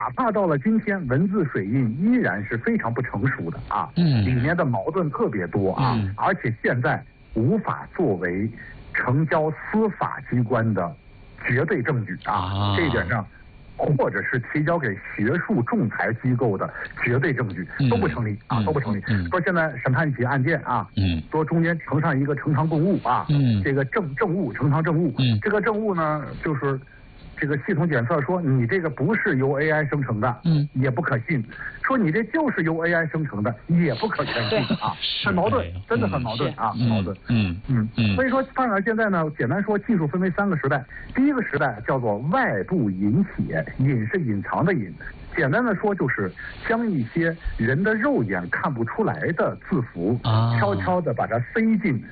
哪怕到了今天，文字水印依然是非常不成熟的啊，里面的矛盾特别多啊，而且现在无法作为成交司法机关的绝对证据啊，这一点上。或者是提交给学术仲裁机构的绝对证据都不成立啊，都不成立。说现在审判一起案件啊，说中间呈上一个呈堂供物啊，这个证物呈堂证物，这个证物呢就是这个系统检测说你这个不是由 AI 生成的，也不可信；说你这就是由 AI 生成的，也不可全信啊，很矛盾，真的很矛盾啊，矛盾。所以说，当然现在呢，简单说，技术分为3个时代。第一个时代叫做外部隐写，隐是隐藏的隐。简单的说，就是将一些人的肉眼看不出来的字符，悄悄的把它塞进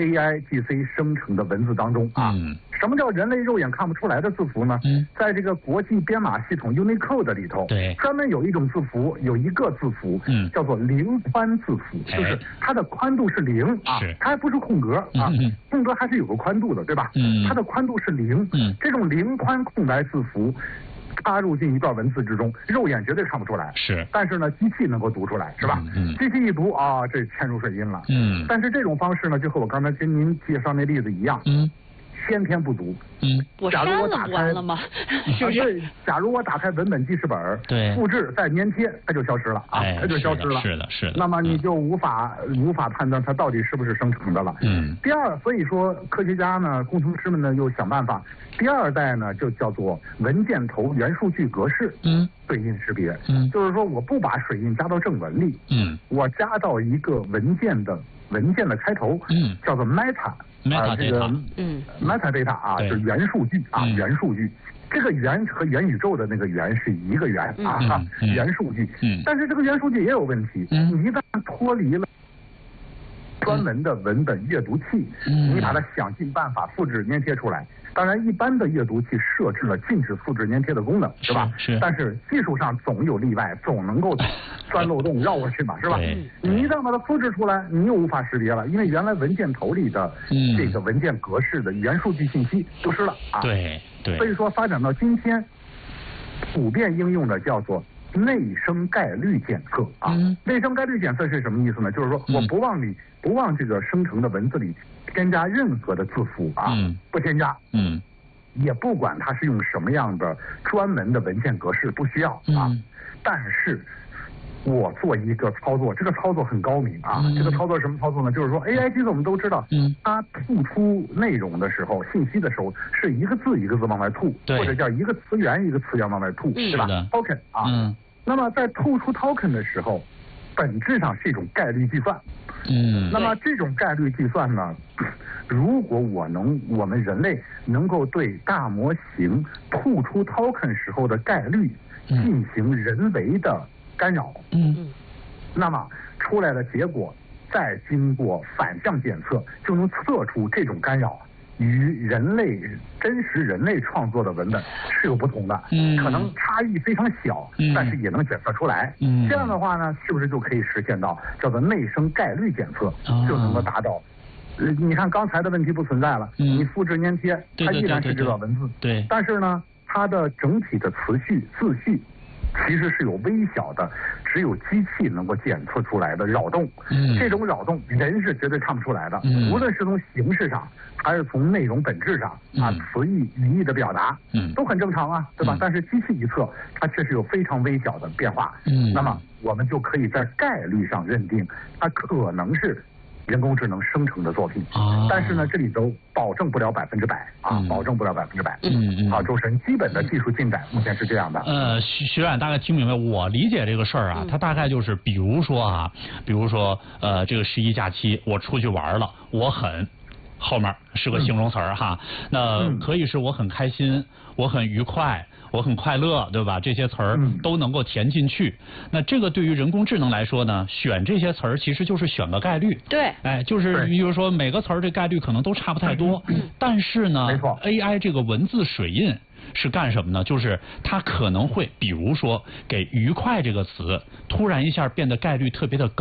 AI、GC 生成的文字当中啊。什么叫人类肉眼看不出来的字符呢？在这个国际编码系统 Unicode 里头，专门有一种字符，有一个字符，叫做零宽字符，就是它的宽度是0啊，它还不是空格啊，空格还是有个宽度的，对吧？它的宽度是0，这种零宽空白字符插入进一段文字之中，肉眼绝对看不出来，但是呢，机器能够读出来，是吧？机器一读啊，这嵌入水印了。但是这种方式呢，就和我刚才跟您介绍那例子一样，先天不足。 我删了不完了吗？是不是？ 假如我打开文本记事本，复制再粘贴，它就消失了啊，它就消失了。 是的。 那么你就无法判断它到底是不是生成的了。第二，所以说科学家呢、工程师们呢又想办法，第2代呢就叫做文件头元数据格式对印识别。就是说我不把水印加到正文里，我加到一个文件的开头，叫做 meta。这个metadata 啊，是元数据啊，元数据。这个元和元宇宙的那个元是一个元啊，元数据。但是这个元数据也有问题，你一旦脱离了专门的文本阅读器，你把它想尽办法复制粘贴出来。当然，一般的阅读器设置了禁止复制粘贴的功能，是吧？但是技术上总有例外，总能够钻漏洞绕过去嘛，是吧？你一旦把它复制出来，你又无法识别了，因为原来文件头里的这个文件格式的元数据信息丢失了啊。所以说，发展到今天，普遍应用的叫做内生概率检测啊。内生概率检测是什么意思呢？就是说我不往这个生成的文字里添加任何的字符啊，不添加，也不管它是用什么样的专门的文件格式，不需要啊。但是我做一个操作，这个操作很高明啊。这个操作是什么操作呢？就是说 AI 机子我们都知道，它吐出内容的时候，信息的时候是一个字一个字往外吐，或者叫一个词源一个词源往外吐，对吧 ？token 啊。那么在吐出 token 的时候，本质上是一种概率计算。那么这种概率计算呢，如果我们人类能够对大模型吐出 token 时候的概率进行人为的干扰，那么出来的结果再经过反向检测，就能测出这种干扰与真实人类创作的文本是有不同的，可能差异非常小，但是也能检测出来。这样的话呢，是不是就可以实现到叫做内生概率检测，就能够达到？你看刚才的问题不存在了，你复制粘贴，它依然是这段文字，但是呢，它的整体的字序其实是有微小的，只有机器能够检测出来的扰动。这种扰动人是绝对看不出来的，无论是从形式上还是从内容本质上啊，词义语义的表达，都很正常啊，对吧？但是机器一测，它确实有非常微小的变化。那么我们就可以在概率上认定它可能是人工智能生成的作品，但是呢，这里头保证不了100%啊，保证不了100%。好，主持人，基本的技术进展目前是这样的。 徐冉大概听明白，我理解这个事儿啊，它大概就是，比如说这个11假期我出去玩了，我很。后面是个形容词哈，那可以是我很开心，我很愉快，我很快乐，对吧？这些词儿都能够填进去。那这个对于人工智能来说呢，选这些词儿其实就是选个概率。就是比如说每个词儿这概率可能都差不太多，但是呢 ，AI 这个文字水印是干什么呢？就是它可能会，比如说给愉快这个词突然一下变得概率特别的高。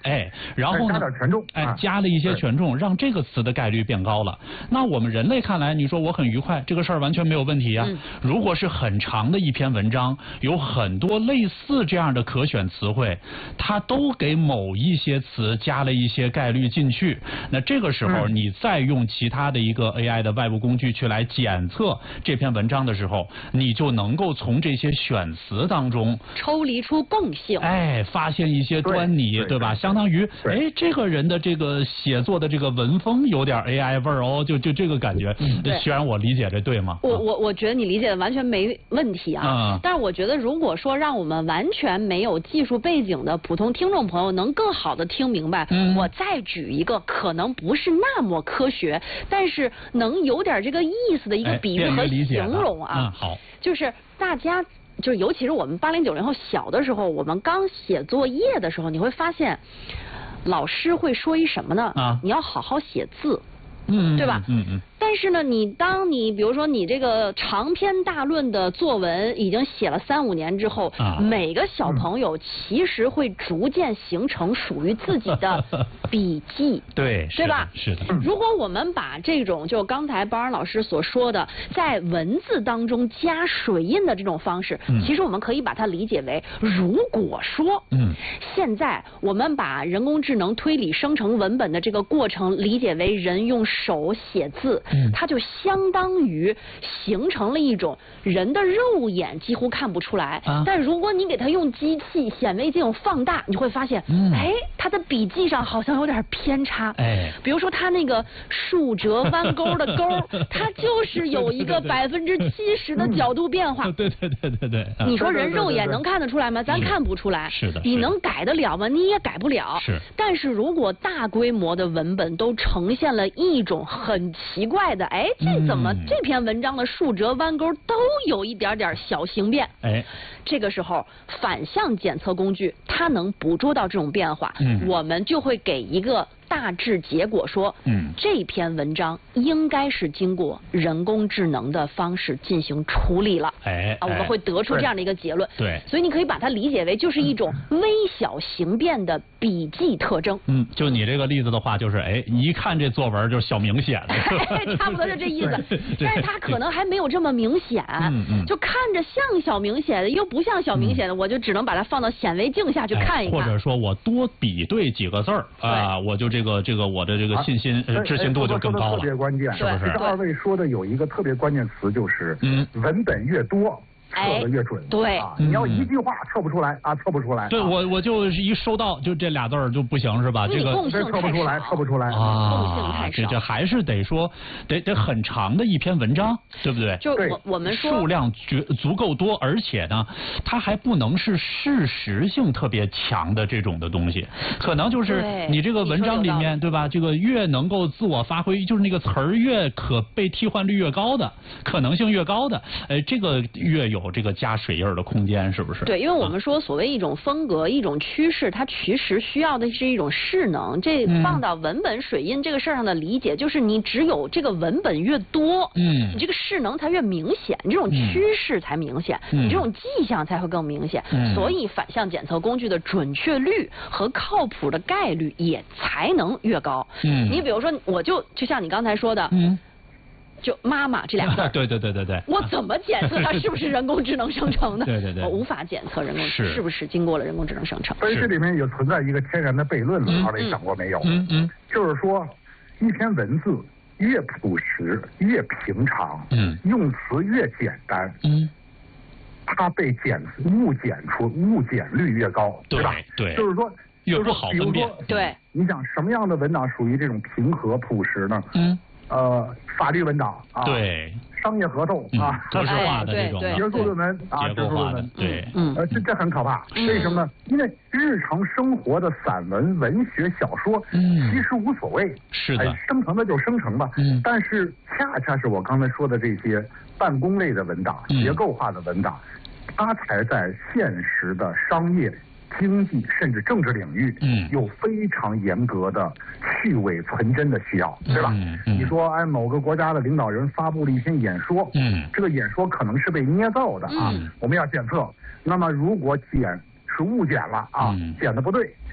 然后呢， 加点权重， 加了一些权重，让这个词的概率变高了。那我们人类看来，你说我很愉快，这个事儿完全没有问题啊。如果是很长的一篇文章，有很多类似这样的可选词汇，它都给某一些词加了一些概率进去，那这个时候你再用其他的一个 AI 的外部工具去来检测这篇文章的时候，你就能够从这些选词当中抽离出共性， 发现一些端倪，对吧？相当于这个人的这个写作的这个文风有点 AI 味儿哦，就这个感觉。虽然我理解这对吗？ 我觉得你理解的完全没问题啊。但是我觉得如果说让我们完全没有技术背景的普通听众朋友能更好的听明白，我再举一个可能不是那么科学，但是能有点这个意思的一个比喻和形容啊。 好， 就是大家。就是尤其是我们80、90后小的时候，我们刚写作业的时候，你会发现，老师会说一什么呢？你要好好写字，对吧？但是呢，当你比如说你这个长篇大论的作文已经写了3、5年之后，每个小朋友其实会逐渐形成属于自己的笔记， 对吧？ 是的。 如果我们把这种就刚才包安老师所说的，在文字当中加水印的这种方式，其实我们可以把它理解为，如果说，现在我们把人工智能推理生成文本的这个过程理解为人用手写字。它就相当于形成了一种人的肉眼几乎看不出来，但如果你给它用机器显微镜放大，你会发现，它的笔记上好像有点偏差，比如说它那个竖折弯钩的钩，它就是有一个70%的角度变化。 对。 你说人肉眼能看得出来吗？咱看不出来。 是的。 你能改得了吗？你也改不了。 是。 但是如果大规模的文本都呈现了一种很奇怪的，这怎么这篇文章的竖折弯钩都有一点点小形变？这个时候反向检测工具它能捕捉到这种变化，我们就会给一个大致结果说，这篇文章应该是经过人工智能的方式进行处理了，我们会得出这样的一个结论。 对， 所以你可以把它理解为就是一种微小形变的笔记特征。 就你这个例子的话，就是你一看这作文就是小明写的， 差不多就这意思。但是它可能还没有这么明显，就看着像小明写的，又不像小明写的，我就只能把它放到显微镜下去看一看， 或者说我多比对几个字儿我就这个我的这个知信度就更高了。 特别关键， 是不是？ 二位说的有一个特别关键词，就是文本越多。测的越准， 对， 你要一句话测不出来测不出来。 对，我就是一收到就这俩字儿就不行是吧？这个测不出来共性太少。 这还是得说得很长的一篇文章，对不对？ 就我们说数量足够多，而且呢，它还不能是事实性特别强的这种的东西，可能就是你这个文章里面，对吧？这个越能够自我发挥，就是那个词儿越可被替换率越高的，可能性越高的，这个越有这个加水印的空间，是不是？ 对，因为我们说所谓一种风格、一种趋势，它其实需要的是一种势能。这放到文本水印这个事儿上的理解，就是你只有这个文本越多，你这个势能才越明显，你这种趋势才明显，你这种迹象才会更明显。所以反向检测工具的准确率和靠谱的概率也才能越高。你比如说，我就像你刚才说的，就妈妈这俩字， 对， 我怎么检测它是不是人工智能生成的？ 对， 我无法检测人工是不是经过了人工智能生成。 所以这里面也存在一个天然的悖论了，二位想过没有？就是说，一篇文字越朴实越平常，用词越简单，它被误检率越高，对吧？ 对， 就是说越不好分辨。 对， 你想什么样的文档属于这种平和朴实呢？法律文档对， 商业合同格式化的这种学术论文结构化的，对， 这很可怕。为什么呢？因为日常生活的散文、文学、小说，其实无所谓， 是的， 生成的就生成吧。但是恰恰是我刚才说的这些办公类的文档、结构化的文档，它才在现实的商业、经济甚至政治领域，有非常严格的去伪存真的需要，对吧？你说某个国家的领导人发布了一篇演说，这个演说可能是被捏造的我们要检测。那么如果是误检了检的不对，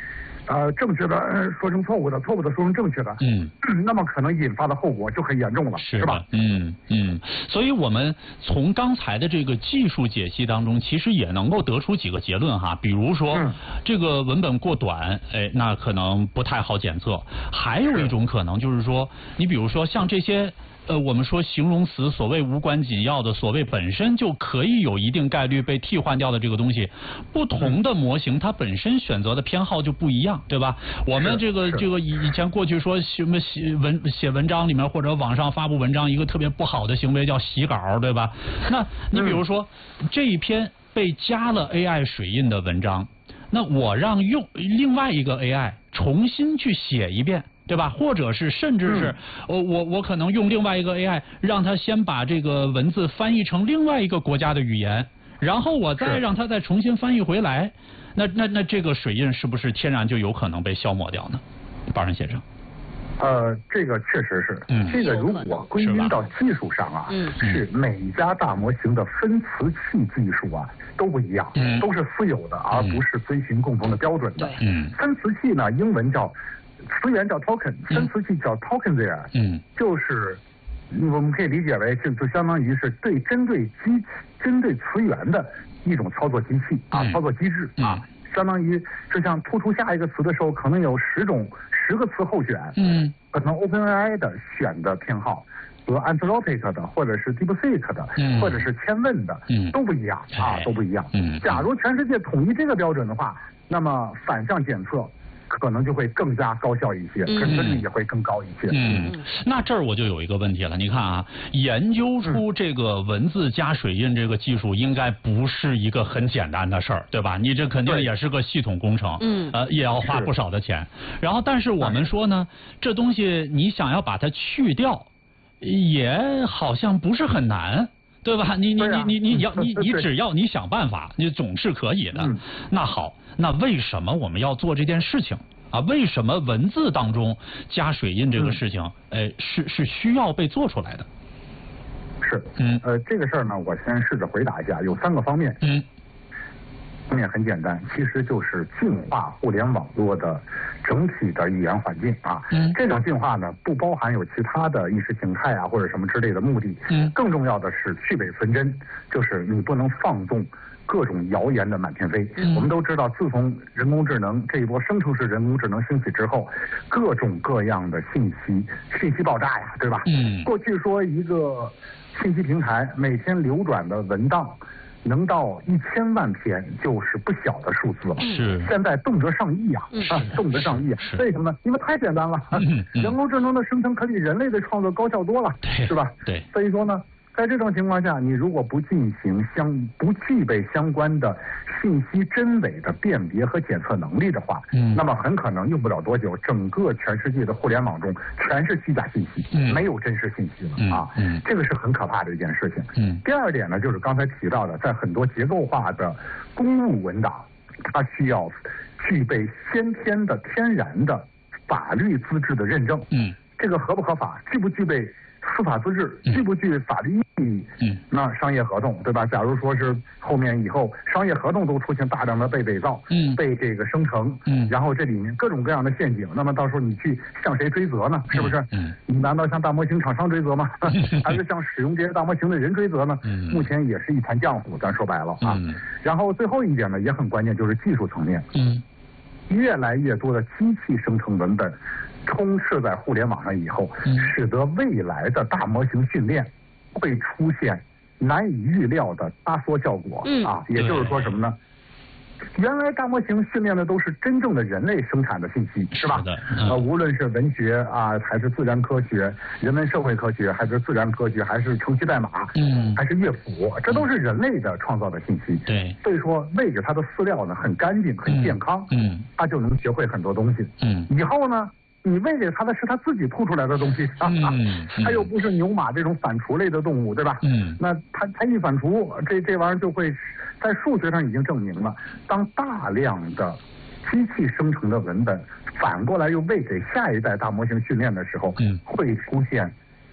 正确的说成错误的，错误的说成正确的，那么可能引发的后果就很严重了，是吧？ 所以我们从刚才的这个技术解析当中，其实也能够得出几个结论哈，比如说这个文本过短，那可能不太好检测，还有一种可能就是说，你比如说像这些。我们说形容词所谓无关紧要的，所谓本身就可以有一定概率被替换掉的这个东西，不同的模型它本身选择的偏好就不一样，对吧？我们这个以前过去说什么写文章里面或者网上发布文章，一个特别不好的行为叫洗稿，对吧？那你比如说这一篇被加了 AI 水印的文章，那我让用另外一个 AI 重新去写一遍。对吧？或者是甚至是，我可能用另外一个 AI， 让它先把这个文字翻译成另外一个国家的语言，然后我再让它再重新翻译回来。那这个水印是不是天然就有可能被消磨掉呢？巴人先生。 这个确实是，这个如果归因到技术上啊，是每一家大模型的分词器技术啊都不一样，都是私有的，而不是遵循共同的标准的。分词器呢，英文叫。词源叫 token， 分词器叫 token there，就是我们可以理解为就相当于是针对词源的一种操作机器操作机制相当于就像突出下一个词的时候，可能有10个词候选，可能 OpenAI 的选的偏好和 Anthropic 的或者是 DeepSeek 的或者是千问的都不一样都不一样。假如全世界统一这个标准的话，那么反向检测。可能就会更加高效一些，准确率也会更高一些。 那这儿我就有一个问题了，你看啊，研究出这个文字加水印这个技术，应该不是一个很简单的事儿，对吧？你这肯定也是个系统工程，也要花不少的钱。然后，但是我们说呢，这东西你想要把它去掉，也好像不是很难。对吧？你只要你想办法，你总是可以的。那好，那为什么我们要做这件事情啊？为什么文字当中加水印这个事情，是需要被做出来的？ 是，这个事儿呢，我先试着回答一下，有3个方面。方面很简单，其实就是净化互联网络的整体的语言环境这种净化呢，不包含有其他的意识形态或者什么之类的目的。更重要的是去伪存真，就是你不能放纵各种谣言的满天飞。我们都知道，自从人工智能这一波生成式人工智能兴起之后，各种各样的信息爆炸呀，对吧？过去说一个信息平台每天流转的文档能到1000万篇，就是不小的数字了。现在动辄上亿动辄上亿。为什么呢？因为太简单了。人工智能的生成可比人类的创作高效多了，是吧？对。所以说呢，在这种情况下，你如果不具备相关的信息真伪的辨别和检测能力的话，那么很可能用不了多久，整个全世界的互联网中全是虚假信息，没有真实信息了这个是很可怕的一件事情。第二点呢，就是刚才提到的，在很多结构化的公务文档，它需要具备先天的天然的法律资质的认证。这个合不合法，具不具备司法资质，具不具法律意义？那商业合同，对吧？假如说是后面以后商业合同都出现大量的被伪造，被这个生成，然后这里面各种各样的陷阱，那么到时候你去向谁追责呢？是不是？你难道向大模型厂商追责吗？还是向使用这些大模型的人追责呢？目前也是一团浆糊，咱说白了然后最后一点呢，也很关键，就是技术层面。越来越多的机器生成文本充斥在互联网上以后，使得未来的大模型训练会出现难以预料的压缩效果也就是说什么呢？原来大模型训练的都是真正的人类生产的信息，是吧？无论是文学还是自然科学、人文社会科学，还是自然科学，还是程序代码，还是乐谱，这都是人类的创造的信息。对，所以说喂给他的饲料呢很干净、很健康，他就能学会很多东西。以后呢，你喂给他的是他自己吐出来的东西他又不是牛马这种反刍类的动物，对吧？那他一反刍，这玩意儿就会在数学上已经证明了，当大量的机器生成的文本反过来又喂给下一代大模型训练的时候，会出现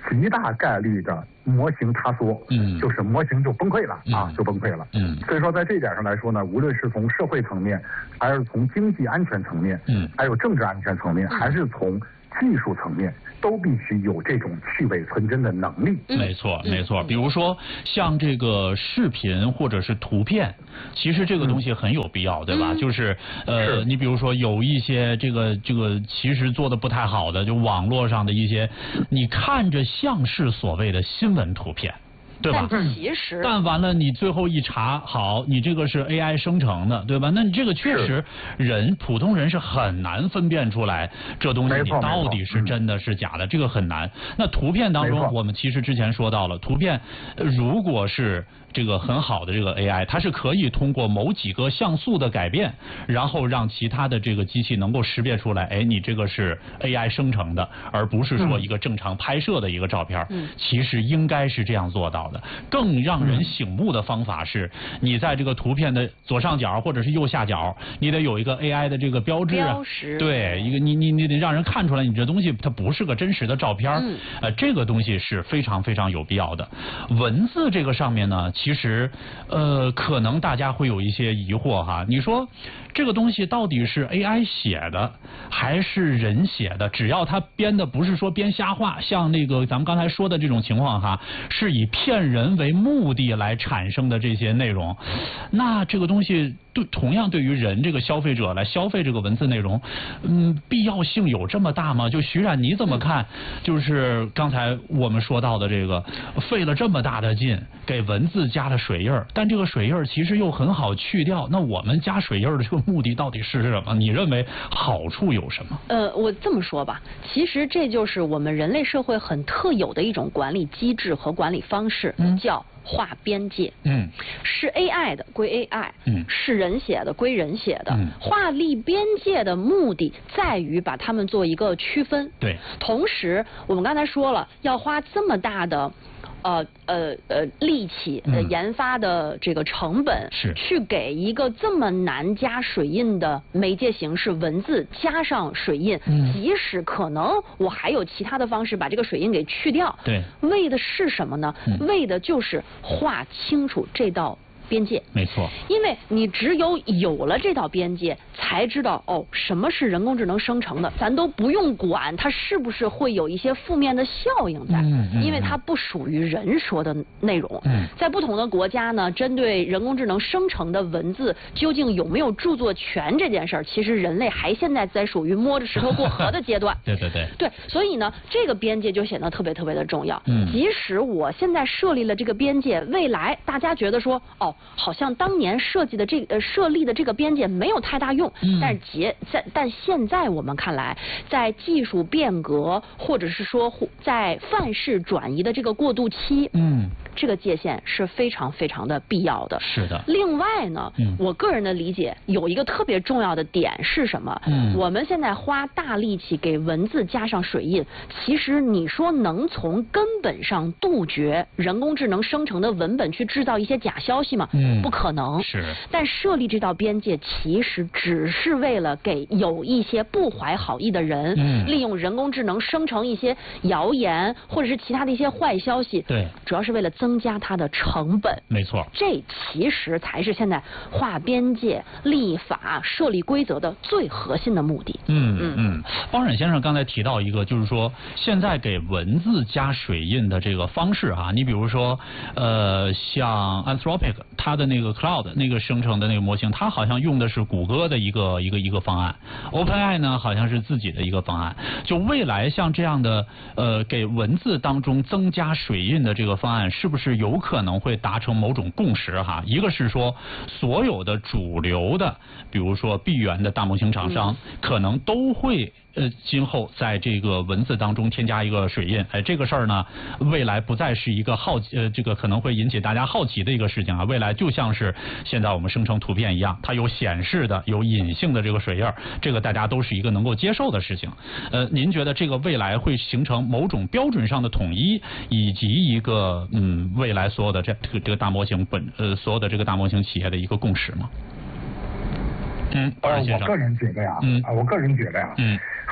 极大概率的模型塌缩，就是模型就崩溃了就崩溃了。所以说在这一点上来说呢，无论是从社会层面，还是从经济安全层面，还有政治安全层面，还是从技术层面，都必须有这种去伪存真的能力。 没错，没错。比如说像这个视频或者是图片，其实这个东西很有必要，对吧？就是你比如说有一些这个其实做的不太好的，就网络上的一些，你看着像是所谓的新闻图片。对吧？但完了，你最后一查，好，你这个是 AI 生成的，对吧？那你这个确实普通人是很难分辨出来这东西你到底是真的是假的，这个很难。那图片当中，我们其实之前说到了，图片如果是这个很好的这个 AI， 它是可以通过某几个像素的改变，然后让其他的这个机器能够识别出来，哎，你这个是 AI 生成的，而不是说一个正常拍摄的一个照片。其实应该是这样做到的。更让人醒目的方法是，你在这个图片的左上角或者是右下角，你得有一个 AI 的这个标志，对，一个你得让人看出来，你这东西它不是个真实的照片。这个东西是非常非常有必要的。文字这个上面呢，其实可能大家会有一些疑惑哈，你说这个东西到底是 AI 写的还是人写的？只要他编的不是说编瞎话，像那个咱们刚才说的这种情况哈，是以骗人为目的来产生的这些内容，那这个东西同样对于人这个消费者来消费这个文字内容，必要性有这么大吗？就徐冉你怎么看？就是刚才我们说到的这个，费了这么大的劲给文字加了水印，但这个水印其实又很好去掉，那我们加水印的这个目的到底是什么？你认为好处有什么？ 我这么说吧，其实这就是我们人类社会很特有的一种管理机制和管理方式，叫划边界。是 AI 的归 AI，是人写的归人写的。划立边界的目的在于把它们做一个区分。对，同时我们刚才说了，要花这么大的力气研发的这个成本，去给一个这么难加水印的媒介形式文字加上水印，即使可能我还有其他的方式把这个水印给去掉，对，为的是什么呢？为的就是划清楚这道边界。没错，因为你只有了这道边界，才知道什么是人工智能生成的，咱都不用管它是不是会有一些负面的效应在，因为它不属于人说的内容。在不同的国家呢，针对人工智能生成的文字究竟有没有著作权这件事儿，其实人类还现在在属于摸着石头过河的阶段。对，所以呢，这个边界就显得特别特别的重要。即使我现在设立了这个边界，未来大家觉得说好像当年设立的这个边界没有太大用，但现在我们看来，在技术变革或者是说在范式转移的这个过渡期，这个界限是非常非常的必要的。是的。另外呢，我个人的理解有一个特别重要的点是什么？我们现在花大力气给文字加上水印，其实你说能从根本上杜绝人工智能生成的文本去制造一些假消息吗？不可能。是。但设立这道边界其实只是为了给有一些不怀好意的人，利用人工智能生成一些谣言或者是其他的一些坏消息，对，主要是为了增加它的成本。没错。这其实才是现在划边界、立法、设立规则的最核心的目的。方冉先生刚才提到一个，就是说现在给文字加水印的这个方式啊，你比如说像 Anthropic 它的那个 Cloud 那个生成的那个模型，它好像用的是谷歌的一个方案， OpenAI 呢好像是自己的一个方案。就未来像这样的给文字当中增加水印的这个方案，是不是有可能会达成某种共识哈？一个是说所有的主流的比如说闭源的大模型厂商可能都会今后在这个文字当中添加一个水印，这个事儿呢，未来不再是一个这个可能会引起大家好奇的一个事情啊。未来就像是现在我们生成图片一样，它有显示的、有隐性的这个水印，这个大家都是一个能够接受的事情。您觉得这个未来会形成某种标准上的统一，以及一个未来所有的这个大模型所有的这个大模型企业的一个共识吗？ 我个人觉得呀，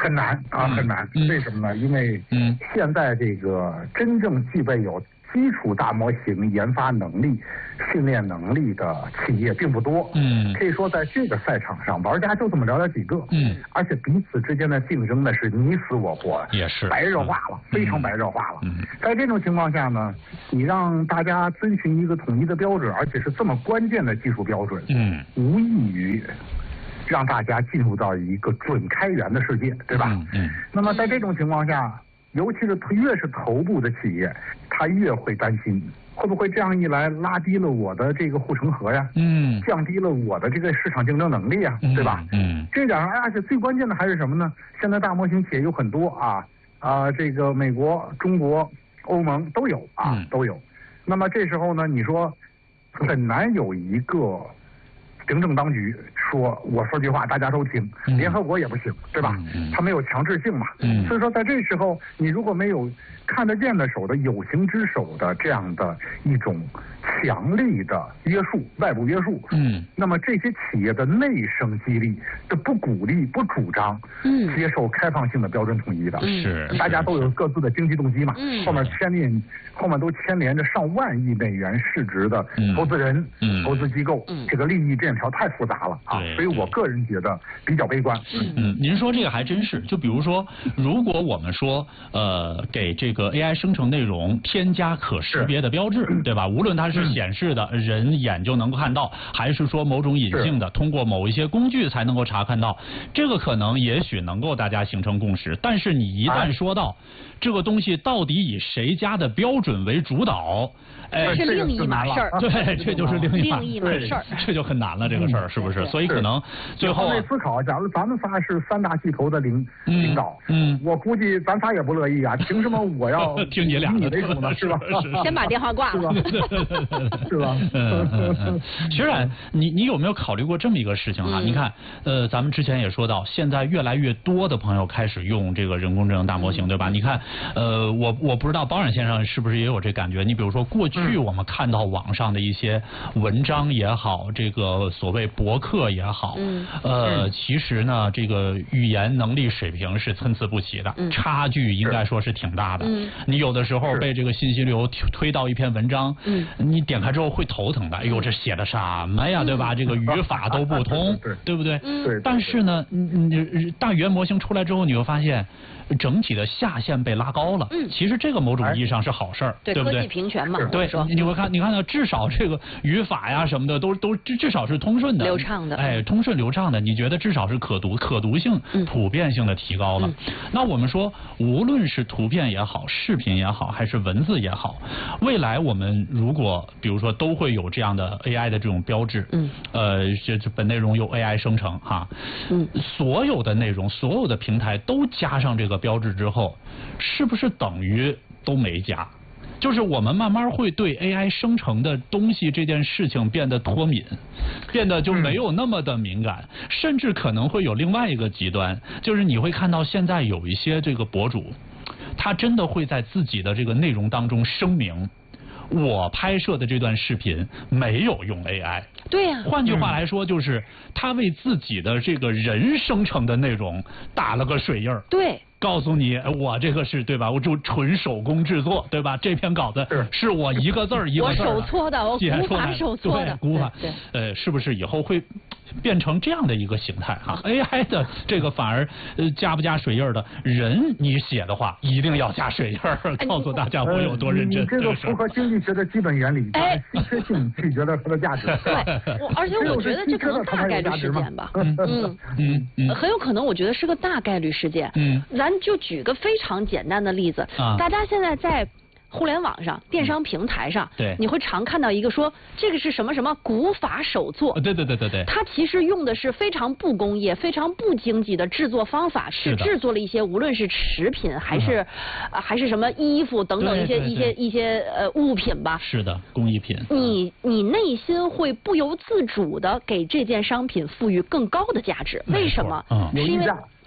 很难啊，很难。为什么呢？因为现在这个真正具备有基础大模型研发能力、训练能力的企业并不多。可以说在这个赛场上，玩家就这么寥寥几个。而且彼此之间的竞争呢是你死我活， 也是白热化了，非常白热化了。在这种情况下呢，你让大家遵循一个统一的标准，而且是这么关键的技术标准，无异于让大家进入到一个准开源的世界，对吧？那么在这种情况下，尤其是越是头部的企业，他越会担心会不会这样一来拉低了我的这个护城河呀，降低了我的这个市场竞争能力呀，对吧？这点上，而且最关键的还是什么呢？现在大模型企业有很多这个美国、中国、欧盟都有都有。那么这时候呢，你说很难有一个行政当局说我说句话大家都听，联合国也不行，对吧？它没有强制性嘛。所以说在这时候，你如果没有看得见的手的有形之手的这样的一种强力的约束，外部约束，那么这些企业的内生激励就不鼓励、不主张接受开放性的标准统一的，大家都有各自的经济动机嘛，后面都牵连着上万亿美元市值的投资人、投资机构，这个利益链条太复杂了所以我个人觉得比较悲观。 您说这个还真是，就比如说，如果我们说给这个 AI 生成内容添加可识别的标志，对吧？无论它是显示的人眼就能够看到，还是说某种隐性的通过某一些工具才能够查看到，这个可能也许能够大家形成共识。但是你一旦说到这个东西到底以谁家的标准为主导， 是另一码事儿。 对，这就是另一码事儿， 这就很难了，这个事儿是不是？所以可能最后思考，假如咱们仨是三大巨头的领导，我估计咱仨也不乐意啊，凭什么我要听你俩的为主呢？是吧？ 先把电话挂了， 是吧？ 徐冉，你有没有考虑过这么一个事情啊？你看，咱们之前也说到，现在越来越多的朋友开始用这个人工智能大模型，对吧？你看，我不知道包冉先生是不是也有这感觉？你比如说，过去我们看到网上的一些文章也好，这个所谓博客也好，其实呢，这个语言能力水平是参差不齐的，差距应该说是挺大的。你有的时候被这个信息流推到一篇文章，你点开之后会头疼的，哎呦，这写的什么呀，对吧？这个语法都不通，对不对？但是呢，大语言模型出来之后，你会发现整体的下限被拉高了。其实这个某种意义上是好事儿，对不对？ 科技平权嘛。 对，你会看到至少这个语法呀什么的都至少是通顺的、 流畅的。 通顺流畅的，你觉得至少是可读性、普遍性的提高了。那我们说，无论是图片也好、视频也好，还是文字也好，未来我们如果比如说都会有这样的 AI 的这种标志，这本内容由 AI 生成哈，所有的内容、所有的平台都加上这个标志之后，是不是等于都没加？就是我们慢慢会对 AI 生成的东西这件事情变得脱敏，变得就没有那么的敏感，甚至可能会有另外一个极端，就是你会看到现在有一些这个博主，他真的会在自己的这个内容当中声明，我拍摄的这段视频没有用 AI。 对呀。 换句话来说，就是他为自己的这个人生成的内容打了个水印儿。 对。 告诉你，我这个是对吧？我就纯手工制作，对吧？这篇稿子是我一个字儿一个字儿我手搓的，我古法手搓的， 古法。是不是以后会变成这样的一个形态啊 ？AI 的这个反而加不加水印的人，你写的话一定要加水印儿，告诉大家我有多认真。 这个符合经济学的基本原理，稀缺性取决了它的价值。 对，而且我觉得这可能大概率事件吧。很有可能，我觉得是个大概率事件。咱就举个非常简单的例子，大家现在在互联网上、电商平台上，你会常看到一个说这个是什么什么古法手作， 对， 它其实用的是非常不工业、非常不经济的制作方法，去制作了一些无论是食品还是什么衣服等等一些物品吧。 是的，工艺品。 你内心会不由自主的给这件商品赋予更高的价值，为什么？是因为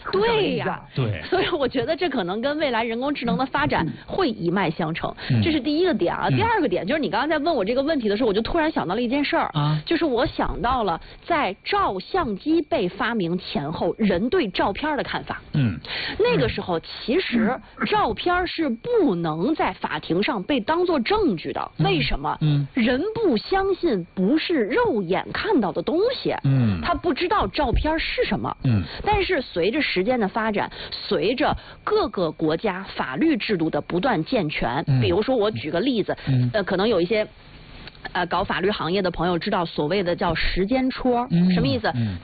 对呀， 对， 所以我觉得这可能跟未来人工智能的发展会一脉相承，这是第一个点啊。第二个点就是你刚刚在问我这个问题的时候，我就突然想到了一件事儿啊，就是我想到了在照相机被发明前后，人对照片的看法。那个时候其实照片是不能在法庭上被当作证据的，为什么？人不相信不是肉眼看到的东西，他不知道照片是什么。但是随着时间的发展，随着各个国家法律制度的不断健全，比如说我举个例子，可能有一些搞法律行业的朋友知道所谓的叫时间戳，什么意思？